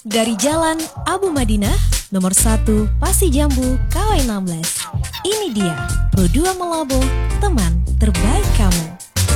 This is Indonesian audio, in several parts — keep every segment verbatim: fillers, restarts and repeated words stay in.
Dari Jalan Abu Madinah, nomor satu Pasi Jambu, K W enam belas. Ini dia, Pro dua Melabo, teman terbaik kamu.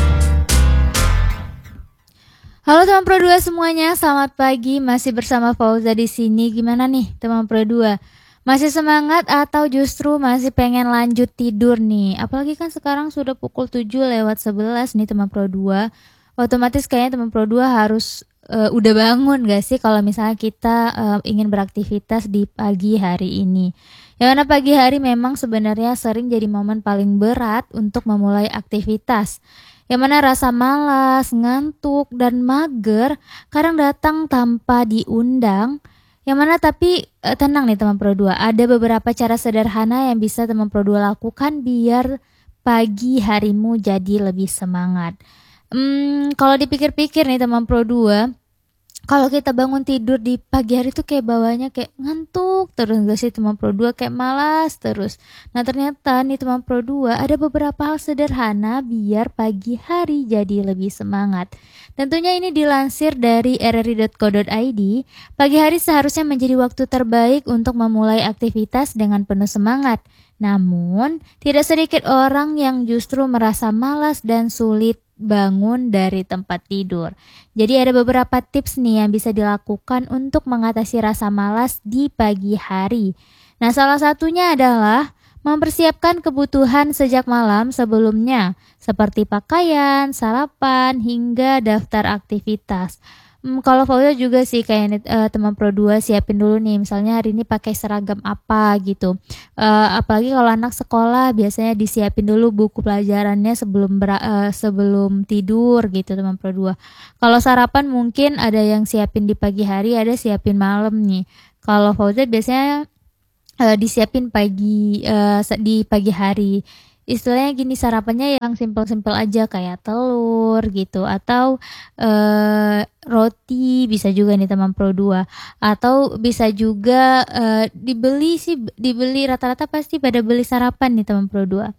Halo teman Pro dua semuanya, selamat pagi. Masih bersama Fauza di sini. Gimana nih teman Pro dua? Masih semangat atau justru masih pengen lanjut tidur nih? Apalagi kan sekarang sudah pukul tujuh lewat sebelas nih teman Pro dua. Otomatis kayaknya teman Pro dua harus uh, udah bangun gak sih kalau misalnya kita uh, ingin beraktivitas di pagi hari ini. Yang mana pagi hari memang sebenarnya sering jadi momen paling berat untuk memulai aktivitas. Yang mana rasa malas, ngantuk, dan mager kadang datang tanpa diundang. Yang mana tapi eh, tenang nih teman Pro dua, ada beberapa cara sederhana yang bisa teman Pro dua lakukan biar pagi harimu jadi lebih semangat. Hmm, kalau dipikir-pikir nih teman Pro dua, kalau kita bangun tidur di pagi hari tuh kayak bawahnya kayak ngantuk terus gak sih teman Pro dua, kayak malas terus. Nah ternyata nih teman Pro dua ada beberapa hal sederhana biar pagi hari jadi lebih semangat. Tentunya ini dilansir dari r r i dot co dot i d. Pagi hari seharusnya menjadi waktu terbaik untuk memulai aktivitas dengan penuh semangat. Namun tidak sedikit orang yang justru merasa malas dan sulit bangun dari tempat tidur. Jadi ada beberapa tips nih yang bisa dilakukan untuk mengatasi rasa malas di pagi hari. Nah, salah satunya adalah mempersiapkan kebutuhan sejak malam sebelumnya, seperti pakaian, sarapan, hingga daftar aktivitas. Hmm, kalau Fauza juga sih kayak uh, teman Pro dua siapin dulu nih, misalnya hari ini pakai seragam apa gitu. Uh, apalagi kalau anak sekolah biasanya disiapin dulu buku pelajarannya sebelum ber- uh, sebelum tidur gitu teman Pro dua. Kalau sarapan mungkin ada yang siapin di pagi hari, ada siapin malam nih. Kalau Fauza biasanya uh, disiapin pagi uh, di pagi hari. Istilahnya gini, sarapannya yang simpel-simpel aja kayak telur gitu atau uh, roti bisa juga nih teman Pro dua, atau bisa juga uh, dibeli sih dibeli rata-rata pasti pada beli sarapan nih teman Pro dua.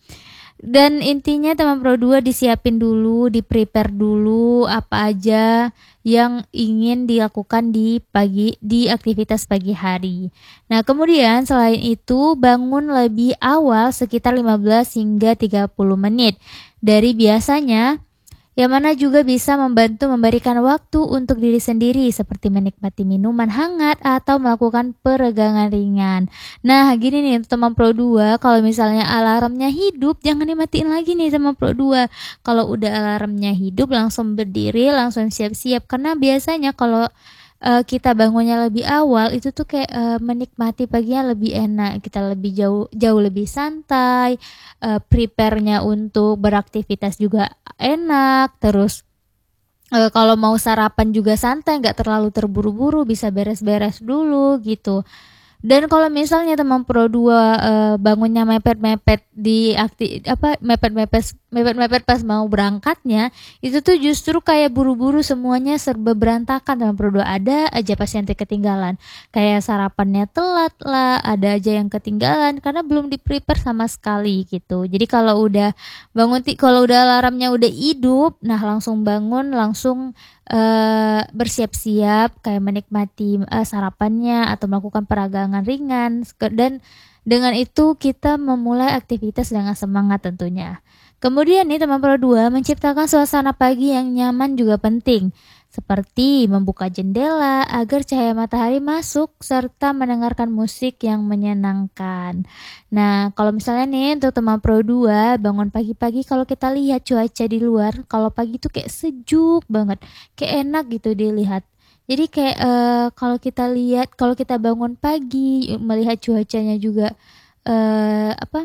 Dan intinya teman Pro dua disiapin dulu, di-prepare dulu apa aja yang ingin dilakukan di pagi di aktivitas pagi hari. Nah, kemudian selain itu bangun lebih awal sekitar lima belas hingga tiga puluh menit dari biasanya, yang mana juga bisa membantu memberikan waktu untuk diri sendiri seperti menikmati minuman hangat atau melakukan peregangan ringan. Nah, gini nih teman Pro dua, kalau misalnya alarmnya hidup jangan dimatiin lagi nih teman Pro dua. Kalau udah alarmnya hidup langsung berdiri, langsung siap-siap, karena biasanya kalau uh, kita bangunnya lebih awal itu tuh kayak uh, menikmati paginya lebih enak, kita lebih jauh jauh lebih santai, uh, prepare-nya untuk beraktivitas juga enak, terus uh, kalau mau sarapan juga santai, nggak terlalu terburu-buru, bisa beres-beres dulu gitu. Dan kalau misalnya teman Pro dua uh, bangunnya mepet-mepet di akti apa mepet-mepet mepet-mepet pas mau berangkatnya, itu tuh justru kayak buru-buru, semuanya serba berantakan teman Pro dua. Ada aja pas yang ketinggalan. Kayak sarapannya telat lah, ada aja yang ketinggalan karena belum di-prepare sama sekali gitu. Jadi kalau udah bangun ti- kalau udah alarmnya udah hidup, nah langsung bangun, langsung Uh, bersiap-siap kayak menikmati uh, sarapannya atau melakukan peragangan ringan, dan dengan itu kita memulai aktivitas dengan semangat tentunya. Kemudian nih teman Pro dua, menciptakan suasana pagi yang nyaman juga penting, seperti membuka jendela agar cahaya matahari masuk serta mendengarkan musik yang menyenangkan. Nah, kalau misalnya nih untuk teman Pro dua bangun pagi-pagi, kalau kita lihat cuaca di luar, kalau pagi tuh kayak sejuk banget, kayak enak gitu dilihat. Jadi kayak uh, kalau kita lihat, kalau kita bangun pagi melihat cuacanya juga uh, apa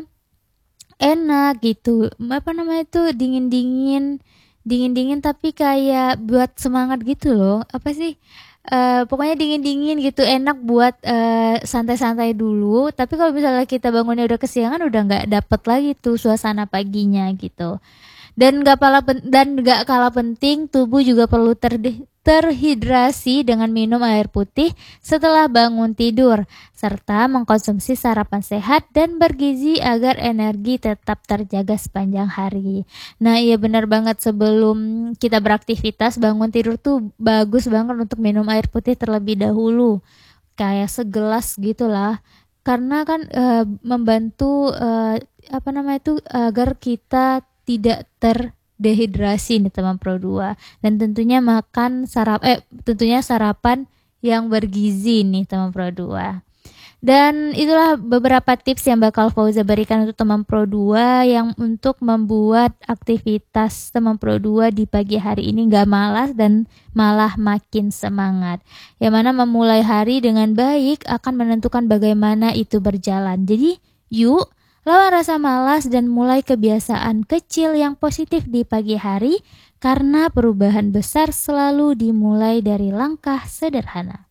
enak gitu, apa namanya itu, dingin-dingin dingin-dingin tapi kayak buat semangat gitu loh, apa sih, uh, pokoknya dingin-dingin gitu, enak buat uh, santai-santai dulu. Tapi kalau misalnya kita bangunnya udah kesiangan, udah nggak dapet lagi tuh suasana paginya gitu. Dan nggak kalah pen- dan nggak kalah penting, tubuh juga perlu terde- terhidrasi dengan minum air putih setelah bangun tidur, serta mengkonsumsi sarapan sehat dan bergizi agar energi tetap terjaga sepanjang hari. Nah iya benar banget, sebelum kita beraktivitas bangun tidur tuh bagus banget untuk minum air putih terlebih dahulu. Kayak segelas gitulah. Karena kan e, membantu e, apa namanya itu agar kita tidak terdehidrasi nih teman Pro dua. Dan tentunya makan sarap eh tentunya sarapan yang bergizi nih teman Pro dua. Dan itulah beberapa tips yang bakal Fauza berikan untuk teman Pro dua yang untuk membuat aktivitas teman Pro dua di pagi hari ini gak malas dan malah makin semangat. Yang mana memulai hari dengan baik akan menentukan bagaimana itu berjalan. Jadi yuk lawan rasa malas dan mulai kebiasaan kecil yang positif di pagi hari, karena perubahan besar selalu dimulai dari langkah sederhana.